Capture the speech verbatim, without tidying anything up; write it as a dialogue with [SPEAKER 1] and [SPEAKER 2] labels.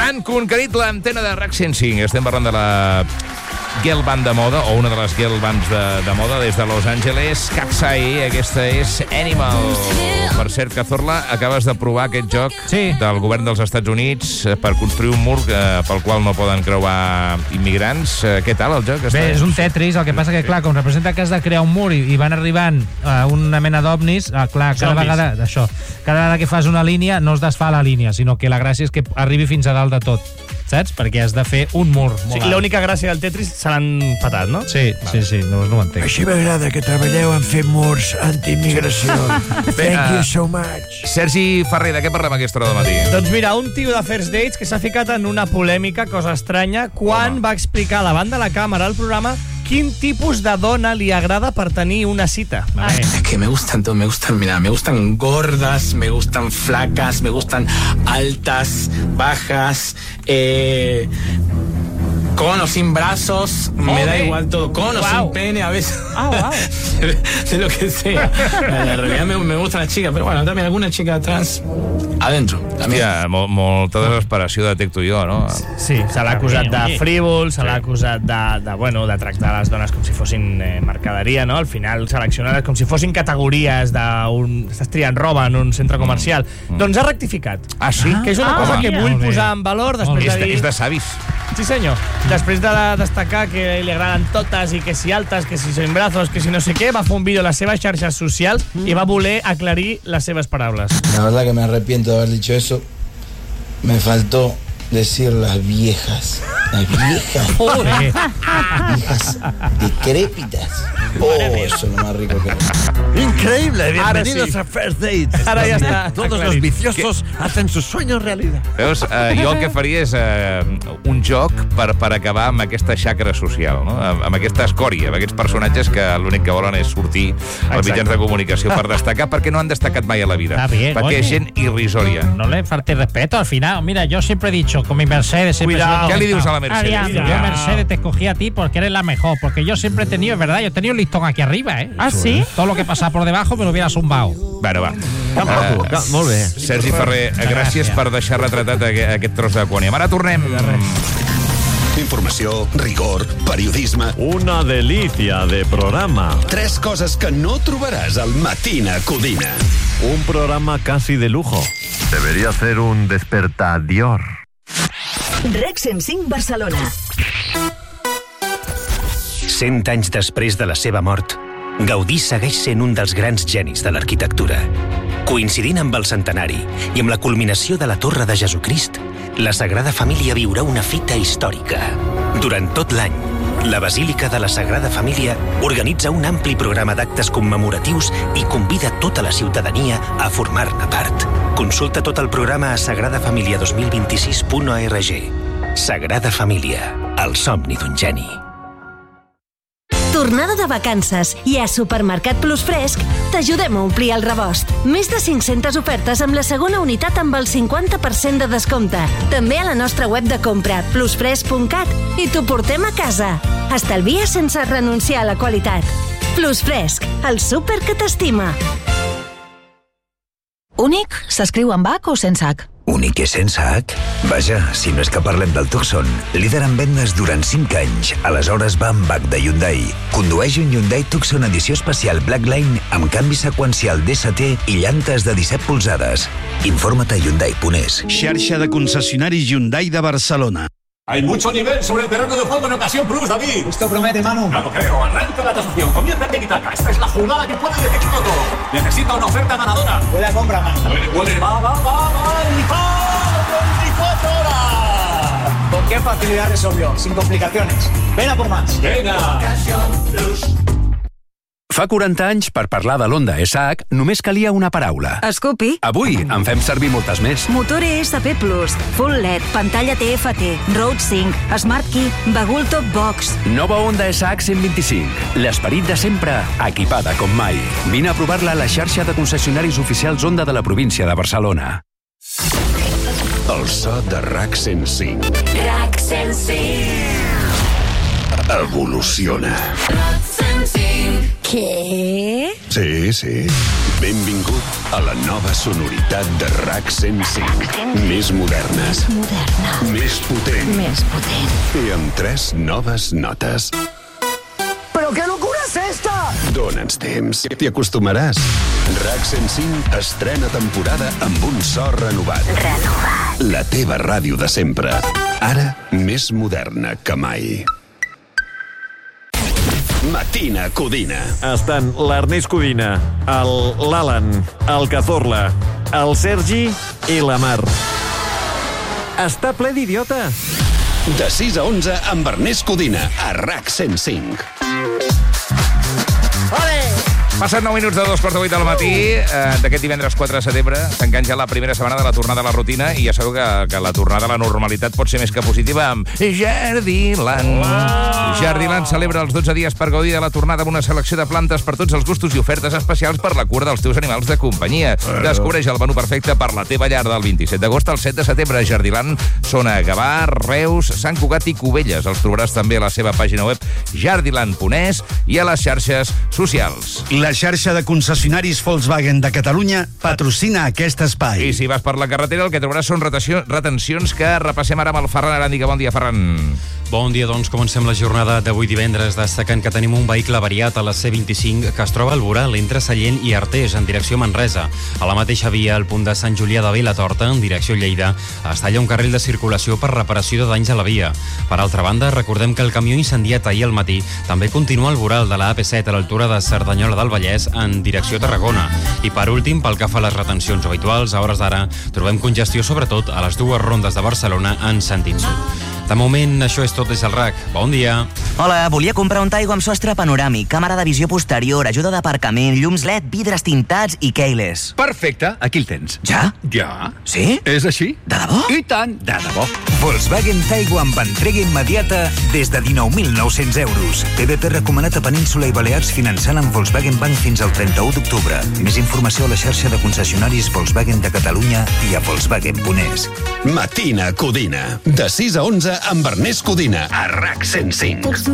[SPEAKER 1] Han conquerit l'antena de RAC cent cinc. Estem parlant de la girl band de moda, o una de les girl bands de, de moda, des de Los Angeles, Katsai. Aquesta és Animal. Per cert, Cazorla, acabes de provar aquest joc
[SPEAKER 2] sí.
[SPEAKER 1] del govern dels Estats Units per construir un mur eh, pel qual no poden creuar immigrants. Eh, què tal el joc?
[SPEAKER 2] Bé, és un Tetris, el que passa que, clar, com representa que has de crear un mur i, i van arribant a una mena d'ovnis, eh, clar, cada
[SPEAKER 3] Zombis.
[SPEAKER 2] vegada, això, cada vegada que fas una línia no es desfà la línia, sinó que la gràcia és que arribi fins a dalt de tot, saps? Perquè has de fer un mur molt
[SPEAKER 3] Sí,
[SPEAKER 2] alt.
[SPEAKER 3] l'única gràcia del Tetris se l'han patat, no?
[SPEAKER 2] Sí, sí, sí, no, no ho entenc.
[SPEAKER 4] Així m'agrada que treballeu en fer murs anti-immigració. Thank
[SPEAKER 1] uh,
[SPEAKER 4] you so much.
[SPEAKER 1] Sergi Ferrer, de què parlem a aquesta hora del matí?
[SPEAKER 3] Doncs mira, un tio de First Dates que s'ha ficat en una polèmica, cosa estranya, quan
[SPEAKER 1] Home.
[SPEAKER 3] va explicar davant de la càmera al programa quin tipus de dona li agrada per tenir una cita.
[SPEAKER 2] Vale.
[SPEAKER 5] Es que me gustan todo, me gustan, mira, me gustan gordas, me gustan flacas, me gustan altas, bajas, eh, con o sin brazos, me
[SPEAKER 3] Joder.
[SPEAKER 5] da igual todo, con o
[SPEAKER 3] Wow.
[SPEAKER 5] sin pene, a veces,
[SPEAKER 3] Ah, wow.
[SPEAKER 5] de, de lo que sea. En realidad me, me gustan las chicas, pero bueno, también alguna chica trans adentro. También.
[SPEAKER 1] Hòstia, mo molta desesperació detecto jo, no?
[SPEAKER 3] Sí, se l'ha acusat de frívol, se l'ha acusat de, de, bueno, de tractar les dones com si fossin eh, mercaderia, no? Al final seleccionades com si fossin categories d'un... Estàs triant roba en un centre comercial. Mm. Doncs ha rectificat.
[SPEAKER 1] Ah, sí?
[SPEAKER 3] Que és una
[SPEAKER 2] Ah,
[SPEAKER 3] cosa
[SPEAKER 2] home.
[SPEAKER 3] que vull
[SPEAKER 2] Molt bé.
[SPEAKER 3] posar en valor després
[SPEAKER 1] És
[SPEAKER 3] de
[SPEAKER 1] de,
[SPEAKER 3] dir...
[SPEAKER 1] és de savis.
[SPEAKER 3] Sí, senyor. Després de destacar que li agraden totes i que si altes, que si sin brazos, que si no sé què, va fer un vídeo a les seves xarxes socials i va voler aclarir les seves paraules.
[SPEAKER 6] La verdad que me arrepiento de haber dicho eso. Me faltó decir las viejas. Las viejas.
[SPEAKER 2] Joder.
[SPEAKER 6] Viejas decrépitas. Oh, eso es lo más rico que hay.
[SPEAKER 4] Increíble, bienvenidos
[SPEAKER 3] sí.
[SPEAKER 4] a First Dates.
[SPEAKER 3] Ara ja està
[SPEAKER 4] Todos los
[SPEAKER 3] aclarit.
[SPEAKER 4] viciosos hacen sus sueños realidad.
[SPEAKER 1] Veus, eh, jo el que faria és eh, un joc per, per acabar amb aquesta xacra social, no? amb, amb aquesta escòria, amb aquests personatges que l'únic que volen és sortir als mitjans de comunicació per destacar, perquè no han destacat mai a la vida.
[SPEAKER 2] Está bien,
[SPEAKER 1] perquè
[SPEAKER 2] oye.
[SPEAKER 1] és gent irrisòria.
[SPEAKER 2] No le falte respeto al final. Mira, yo siempre he dicho, con mi Mercedes... Siempre
[SPEAKER 3] Cuidado.
[SPEAKER 2] se lo he
[SPEAKER 1] ¿Qué le
[SPEAKER 2] contado.
[SPEAKER 1] dices a la Mercedes?
[SPEAKER 2] Adiós, yo
[SPEAKER 1] Cuidado.
[SPEAKER 2] Mercedes te escogí a ti porque eres la mejor. Porque yo siempre he tenido, es verdad, yo he tenido un listón aquí arriba, ¿eh?
[SPEAKER 7] ¿Ah, sí?
[SPEAKER 2] Todo lo que pasa por debajo me lo hubiera zumbado.
[SPEAKER 1] Bueno, va.
[SPEAKER 4] Que maco, que, molt bé.
[SPEAKER 1] Sergi Ferrer, gràcies
[SPEAKER 2] gràcia.
[SPEAKER 1] per deixar retratat aquest, aquest tros de Quòniam. Ara tornem.
[SPEAKER 8] Informació, rigor, periodisme...
[SPEAKER 9] Una delicia de programa.
[SPEAKER 8] Tres coses que no trobaràs al Matina Codina.
[SPEAKER 9] Un programa casi de lujo. Debería ser un despertadior.
[SPEAKER 10] RAC cent cinc Barcelona.
[SPEAKER 11] Cent anys després de la seva mort, Gaudí segueix sent un dels grans genis de l'arquitectura. Coincidint amb el centenari i amb la culminació de la Torre de Jesucrist, la Sagrada Família viurà una fita històrica. Durant tot l'any, la Basílica de la Sagrada Família organitza un ampli programa d'actes commemoratius i convida tota la ciutadania a formar-ne part. Consulta tot el programa a sagrada família dos mil vint-i-sis punt org. Sagrada Família, el somni d'un geni.
[SPEAKER 10] Tornada de vacances i a Supermercat Plus Fresc t'ajudem a omplir el rebost. Més de cinc-centes ofertes amb la segona unitat amb el cinquanta per cent de descompte. També a la nostra web de compra, plusfresc punt cat, i t'ho portem a casa. Estalvia sense renunciar a la qualitat. Plus Fresc, el súper que t'estima.
[SPEAKER 7] Únic s'escriu amb H o sense H?
[SPEAKER 12] Únic i sense H? Vaja, si no és que parlem del Tucson, líder en vendes durant cinc anys. Aleshores va amb H de Hyundai. Condueix un Hyundai Tucson edició especial Blackline amb canvi seqüencial D S T i llantes de disset polzades. Informa't a hyundai punt es.
[SPEAKER 13] Xarxa de concessionaris Hyundai de Barcelona.
[SPEAKER 14] Hay mucho nivel sobre el terreno de juego en Ocasión Plus, David. Esto promete, Manu. No lo creo. Arranca la tasación. Comienza el tiki-taka. Esta es la jugada que puede decidirlo todo. Necesita una oferta ganadora. Buena compra, Manu. Puede, puede. Va, va, va, va. Y va. veinticuatro horas. ¿Con qué facilidad resolvió? Sin complicaciones. Ven a por más. Venga. Ocasión Plus.
[SPEAKER 15] Fa quaranta anys, per parlar de l'Honda S H, només calia una paraula.
[SPEAKER 7] Scoopy.
[SPEAKER 15] Avui en fem servir moltes més.
[SPEAKER 7] Motor E S P Plus, Full L E D, pantalla T F T, Road Sync, Smart Key, Bagul Top Box.
[SPEAKER 15] Nova Honda S H cent vint-i-cinc. L'esperit de sempre, equipada com mai. Vine a provar-la a la xarxa de concessionaris oficials Honda de la província de Barcelona.
[SPEAKER 8] El so de RAC cent cinc.
[SPEAKER 10] RAC cent cinc.
[SPEAKER 8] Evoluciona.
[SPEAKER 10] RAC cent cinc. Què?
[SPEAKER 8] Sí, sí. Benvingut a la nova sonoritat de RAC cent cinc. Més modernes.
[SPEAKER 10] Moderna.
[SPEAKER 8] Més potent.
[SPEAKER 10] Més potent.
[SPEAKER 8] I amb tres noves notes.
[SPEAKER 16] ¿Pero qué locura es esta?
[SPEAKER 8] Dóna'ns temps. T'hi acostumaràs. RAC cent cinc estrena temporada amb un so renovat.
[SPEAKER 10] Renovat.
[SPEAKER 8] La teva ràdio de sempre. Ara, més moderna que mai. Matina Codina.
[SPEAKER 9] Estan l'Ernest Codina, l'Alan, el Cazorla, el Sergi i la Mar. Està ple d'idiota.
[SPEAKER 8] De sis a onze amb Ernest Codina a RAC cent cinc.
[SPEAKER 1] Passen nou minuts de dos quarts de vuit del matí eh, d'aquest divendres quatre de setembre. S'enganxa la primera setmana de la tornada a la rutina i ja sabeu que, que la tornada a la normalitat pot ser més que positiva amb Jardiland. Jardiland celebra els dotze dies per gaudir de la tornada amb una selecció de plantes per tots els gustos i ofertes especials per la cura dels teus animals de companyia. Descobreix el menú perfecte per la teva llar del vint-i-set d'agost al set de setembre. Jardiland són a Gavà, Reus, Sant Cugat i Cubelles. Els trobaràs també a la seva pàgina web jardiland punt es i a les xarxes socials.
[SPEAKER 13] La xarxa de concessionaris Volkswagen de Catalunya patrocina aquest espai.
[SPEAKER 1] I si vas per la carretera, el que trobaràs són retenció- retencions que repassem ara amb el Ferran Aràndiga. Bon dia, Ferran.
[SPEAKER 17] Bon dia, doncs comencem la jornada d'avui divendres destacant que tenim un vehicle variat a la C vint-i-cinc que es troba al voral entre Sallent i Artés en direcció Manresa. A la mateixa via, al punt de Sant Julià de Vilatorta, en direcció Lleida, es talla un carril de circulació per reparació de danys a la via. Per altra banda, recordem que el camió incendiat ahir al matí també continua al voral de la A P set a l'altura de Cerdanyola del Vallès en direcció Tarragona. I per últim, pel que fa a les retencions habituals, a hores d'ara trobem congestió sobretot a les dues rondes de Barcelona en sentit sud. De moment, això és tot des del RAC. Bon dia.
[SPEAKER 18] Hola, volia comprar un Taigo amb sostre panoràmic, càmera de visió posterior, ajuda d'aparcament, llums L E D, vidres tintats i keyless.
[SPEAKER 15] Perfecte, aquí el tens.
[SPEAKER 18] Ja?
[SPEAKER 15] Ja.
[SPEAKER 18] Sí?
[SPEAKER 15] És així?
[SPEAKER 18] De debò?
[SPEAKER 15] I tant, de debò.
[SPEAKER 12] Volkswagen Taigo amb entrega immediata des de dinou mil nou-cents euros. T V P recomanat a Península i Balears finançant amb Volkswagen Bank fins al trenta-u d'octubre. Més informació a la xarxa de concessionaris Volkswagen de Catalunya i a volkswagen punt es.
[SPEAKER 8] Matina Codina. De sis a onze amb Ernest Codina a RAC cent cinc.